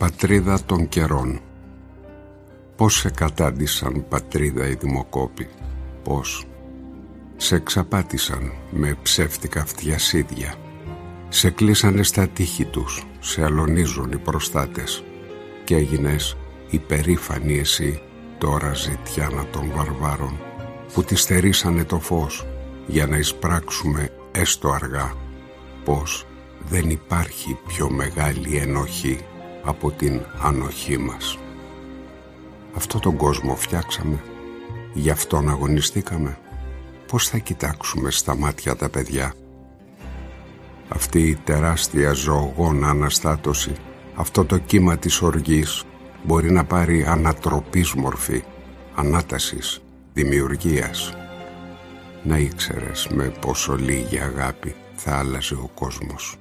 Πατρίδα των καιρών. Πώς σε κατάντησαν πατρίδα οι δημοκόποι, πώς σε εξαπάτησαν με ψεύτικα αυτιασίδια, σε κλείσανε στα τείχη τους, σε αλωνίζουν οι προστάτες και έγινες υπερήφανη εσύ τώρα ζητιάνα των βαρβάρων που τη στερήσανε το φως για να εισπράξουμε έστω αργά πως δεν υπάρχει πιο μεγάλη ενοχή από την ανοχή μας. Αυτό τον κόσμο φτιάξαμε, γι' αυτόν αγωνιστήκαμε. Πώς θα κοιτάξουμε στα μάτια τα παιδιά? Αυτή η τεράστια ζωογόνα αναστάτωση, αυτό το κύμα της οργής μπορεί να πάρει ανατροπής μορφή, ανάτασης, δημιουργίας. Να ήξερες με πόσο λίγη αγάπη θα άλλαζε ο κόσμος.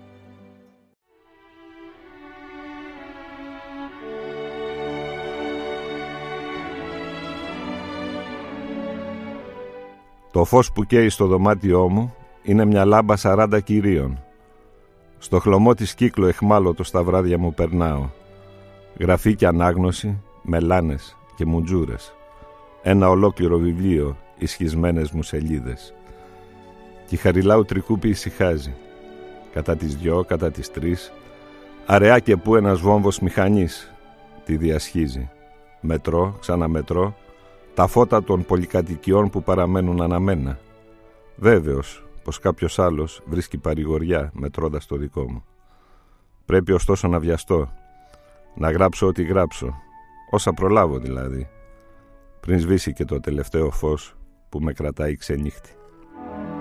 Το φως που καίει στο δωμάτιό μου είναι μια λάμπα 40 κυρίων. Στο χλωμό της κύκλο εχμάλωτο στα βράδια μου περνάω. Γραφή και ανάγνωση, μελάνες και μουτζούρες. Ένα ολόκληρο βιβλίο, ισχυσμένες μου σελίδες. Κι η Χαριλάου Τρικούπη ησυχάζει. Κατά τις 2, κατά τις 3, αραιά και που ένας βόμβος μηχανής τη διασχίζει. Μετρώ, ξαναμετρώ, τα φώτα των πολυκατοικιών που παραμένουν αναμένα. Βέβαιος πως κάποιος άλλος βρίσκει παρηγοριά μετρώντας το δικό μου. Πρέπει ωστόσο να βιαστώ, να γράψω ό,τι γράψω, όσα προλάβω δηλαδή, πριν σβήσει και το τελευταίο φως που με κρατάει ξενύχτη.